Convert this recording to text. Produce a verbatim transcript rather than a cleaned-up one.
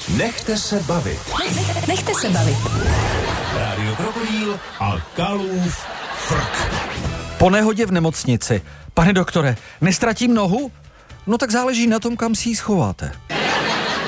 Nechte se bavit. Nechte se bavit. Rádio Krokodýl a Kalův frk. Po nehodě v nemocnici. Pane doktore, nestratím nohu? No tak záleží na tom, kam si ji schováte.